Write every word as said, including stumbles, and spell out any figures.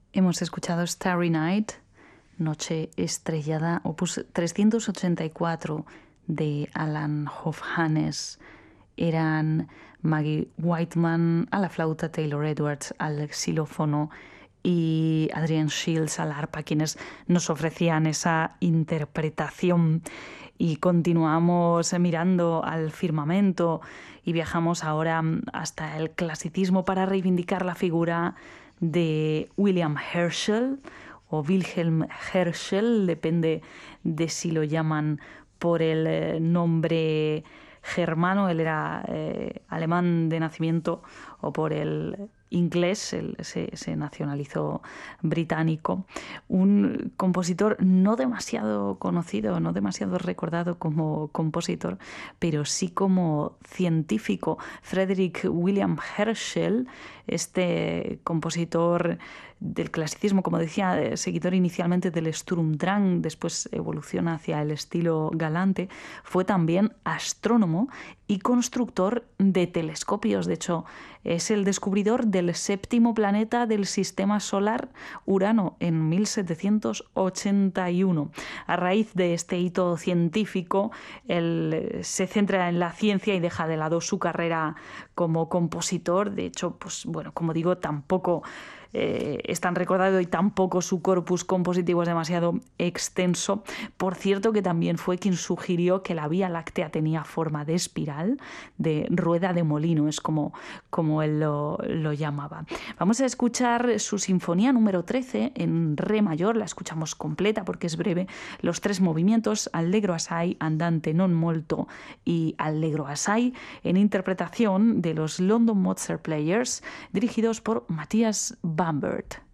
Hemos escuchado Starry Night, Noche Estrellada, opus trescientos ochenta y cuatro de Alan Hovhannes. Eran Maggie Whiteman a la flauta, Taylor Edwards al xilófono y Adrienne Shields al arpa, quienes nos ofrecían esa interpretación. Y continuamos mirando al firmamento y viajamos ahora hasta el clasicismo para reivindicar la figura de William Herschel o Wilhelm Herschel, depende de si lo llaman por el nombre germano, él era eh, alemán de nacimiento, o por el inglés, él se, se nacionalizó británico. Un compositor no demasiado conocido, no demasiado recordado como compositor, pero sí como científico. Friedrich William Herschel, este compositor del clasicismo, como decía, seguidor inicialmente del Sturmdrang, después evoluciona hacia el estilo galante, fue también astrónomo y constructor de telescopios. De hecho, es el descubridor del séptimo planeta del sistema solar, Urano, en mil setecientos ochenta y uno. A raíz de este hito científico, él se centra en la ciencia y deja de lado su carrera como compositor. De hecho, pues bueno, como digo, tampoco Eh, es tan recordado y tampoco su corpus compositivo es demasiado extenso. Por cierto, que también fue quien sugirió que la Vía Láctea tenía forma de espiral, de rueda de molino, es como, como él lo, lo llamaba. Vamos a escuchar su sinfonía número trece en re mayor, la escuchamos completa porque es breve, los tres movimientos, Allegro assai, Andante non molto y Allegro assai, en interpretación de los London Mozart Players, dirigidos por Matthias Bamberg.